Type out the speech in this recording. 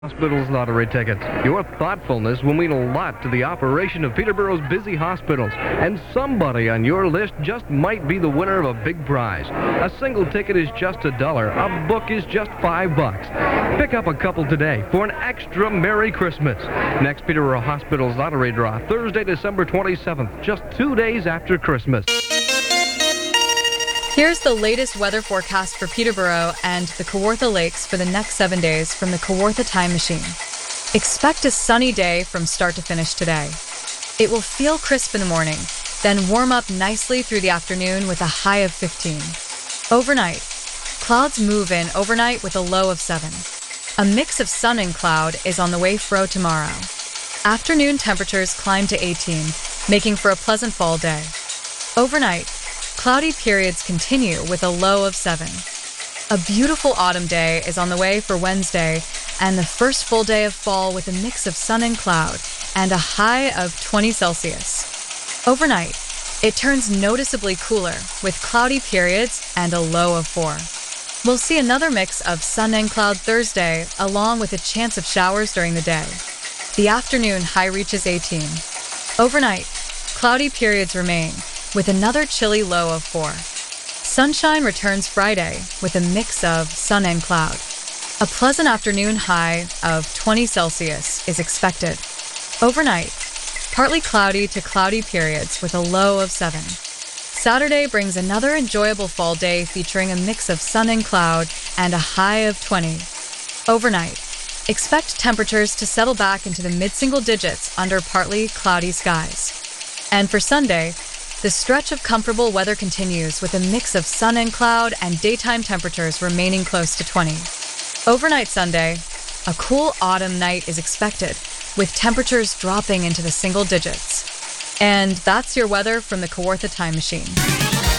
Hospital's lottery tickets. Your thoughtfulness will mean a lot to the operation of Peterborough's busy hospitals, and somebody on your list just might be the winner of a big prize. A single ticket is just $1. A book is just $5. Pick up a couple today for an extra Merry Christmas. Next Peterborough Hospital's lottery draw, Thursday, December 27th, just 2 days after Christmas. Here's the latest weather forecast for Peterborough and the Kawartha Lakes for the next 7 days from the Kawartha Time Machine. Expect a sunny day from start to finish today. It will feel crisp in the morning, then warm up nicely through the afternoon with a high of 15. Overnight, clouds move in overnight with a low of 7. A mix of sun and cloud is on the way for tomorrow. Afternoon temperatures climb to 18, making for a pleasant fall day. Overnight, cloudy periods continue with a low of 7. A beautiful autumn day is on the way for Wednesday, and the first full day of fall with a mix of sun and cloud, and a high of 20 Celsius. Overnight, it turns noticeably cooler, with cloudy periods and a low of 4. We'll see another mix of sun and cloud Thursday, along with a chance of showers during the day. The afternoon high reaches 18. Overnight, cloudy periods remain, with another chilly low of 4. Sunshine returns Friday with a mix of sun and cloud. A pleasant afternoon high of 20 Celsius is expected. Overnight, partly cloudy to cloudy periods with a low of 7. Saturday brings another enjoyable fall day featuring a mix of sun and cloud and a high of 20. Overnight, expect temperatures to settle back into the mid-single digits under partly cloudy skies. And for Sunday, the stretch of comfortable weather continues with a mix of sun and cloud and daytime temperatures remaining close to 20. Overnight Sunday, a cool autumn night is expected, with temperatures dropping into the single digits. And that's your weather from the Kawartha Time Machine.